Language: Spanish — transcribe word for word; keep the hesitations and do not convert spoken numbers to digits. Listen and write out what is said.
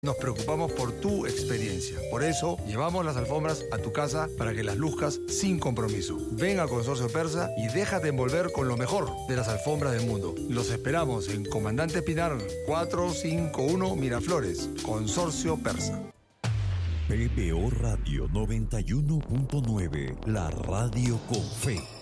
Nos preocupamos por tu experiencia. Por eso, llevamos las alfombras a tu casa para que las luzcas sin compromiso. Ven a Consorcio Persa y déjate envolver con lo mejor de las alfombras del mundo. Los esperamos en Comandante Pinar cuatrocientos cincuenta y uno Miraflores. Consorcio Persa. P B O Radio noventa y uno punto nueve, la radio con fe.